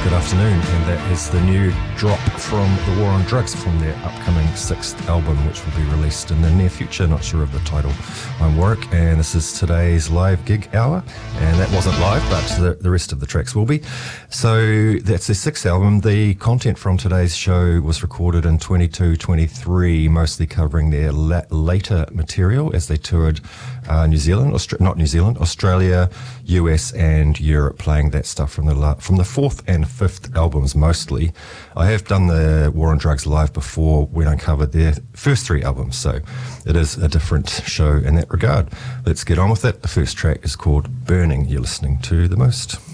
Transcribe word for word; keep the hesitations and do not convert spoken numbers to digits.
good afternoon, and that is the new drop from The War on Drugs from their upcoming sixth album, which will be released in the near future. Not sure of the title. I'm Warwick, and this is today's live gig hour, and that wasn't live, but the, the rest of the tracks will be. So that's their sixth album. The content from today's show was recorded in twenty-two twenty-three, mostly covering their la- later material as they toured uh, New Zealand, Austra- not New Zealand, Australia, U S and Europe, playing that stuff from the la- from the fourth and fifth albums mostly. I have done the War on Drugs live before when I covered their first three albums, so it is a different show in that regard. Let's get on with it. The first track is called Burning. You're listening to The Most.